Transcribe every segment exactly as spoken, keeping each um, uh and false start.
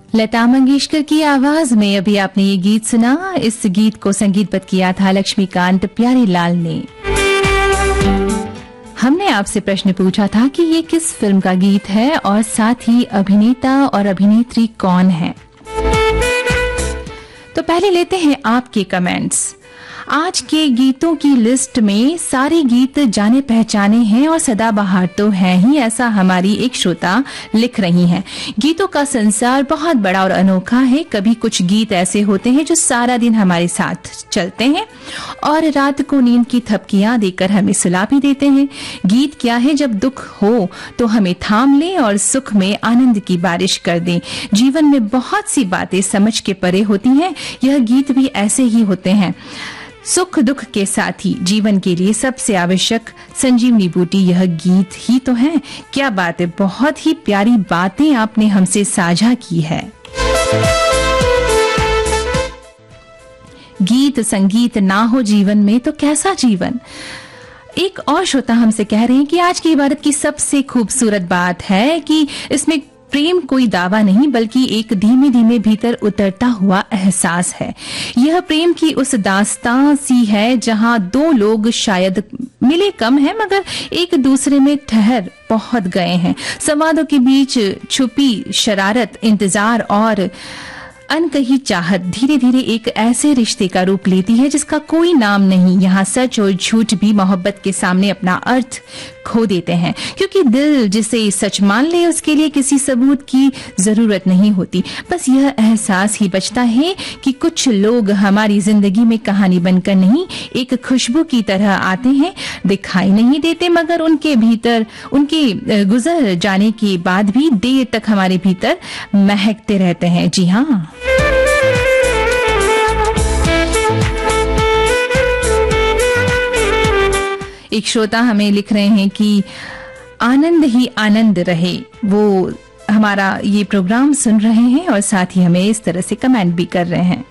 लता मंगेशकर की आवाज में अभी आपने ये गीत सुना। इस गीत को संगीतबद्ध किया था लक्ष्मीकांत प्यारीलाल ने। हमने आपसे प्रश्न पूछा था कि ये किस फिल्म का गीत है और साथ ही अभिनेता और अभिनेत्री कौन है। तो पहले लेते हैं आपके कमेंट्स। आज के गीतों की लिस्ट में सारे गीत जाने पहचाने हैं और सदाबहार तो हैं ही, ऐसा हमारी एक श्रोता लिख रही हैं। गीतों का संसार बहुत बड़ा और अनोखा है। कभी कुछ गीत ऐसे होते हैं जो सारा दिन हमारे साथ चलते हैं और रात को नींद की थपकियां देकर हमें सुला भी देते हैं। गीत क्या है, जब दुख हो तो हमें थाम ले और सुख में आनंद की बारिश कर दे। जीवन में बहुत सी बातें समझ के परे होती हैं, यह गीत भी ऐसे ही होते हैं। सुख दुख के साथ ही जीवन के लिए सबसे आवश्यक संजीवनी बूटी यह गीत ही तो है। क्या बात है, बहुत ही प्यारी बातें आपने हमसे साझा की है। गीत संगीत ना हो जीवन में तो कैसा जीवन। एक और श्रोता हमसे कह रहे हैं कि आज की इबारत की सबसे खूबसूरत बात है कि इसमें प्रेम कोई दावा नहीं बल्कि एक धीमे धीमे भीतर उतरता हुआ एहसास है। यह प्रेम की उस दास्तां सी है जहां दो लोग शायद मिले कम हैं मगर एक दूसरे में ठहर बहुत गए हैं। संवादों के बीच छुपी शरारत, इंतजार और अनकही चाहत धीरे धीरे एक ऐसे रिश्ते का रूप लेती है जिसका कोई नाम नहीं। यहाँ सच और झूठ भी मोहब्बत के सामने अपना अर्थ खो देते हैं, क्योंकि दिल जिसे सच मान ले उसके लिए किसी सबूत की जरूरत नहीं होती। बस यह एहसास ही बचता है कि कुछ लोग हमारी जिंदगी में कहानी बनकर नहीं, एक खुशबू की तरह आते हैं, दिखाई नहीं देते मगर उनके भीतर, उनके गुजर जाने के बाद भी देर तक हमारे भीतर महकते रहते हैं। जी हाँ, एक श्रोता हमें लिख रहे हैं कि आनंद ही आनंद रहे। वो हमारा ये प्रोग्राम सुन रहे हैं और साथ ही हमें इस तरह से कमेंट भी कर रहे हैं।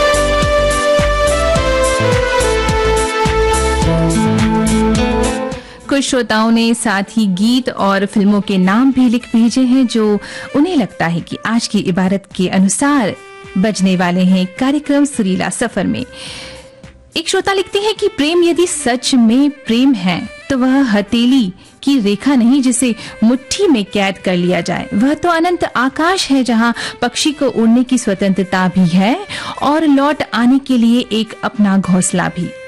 कुछ श्रोताओं ने साथ ही गीत और फिल्मों के नाम भी लिख भेजे हैं जो उन्हें लगता है कि आज की इबारत के अनुसार बजने वाले हैं कार्यक्रम सुरीला सफर में। एक श्रोता लिखती है कि प्रेम यदि सच में प्रेम है तो वह हथेली की रेखा नहीं जिसे मुट्ठी में कैद कर लिया जाए। वह तो अनंत आकाश है जहां पक्षी को उड़ने की स्वतंत्रता भी है और लौट आने के लिए एक अपना घोंसला भी।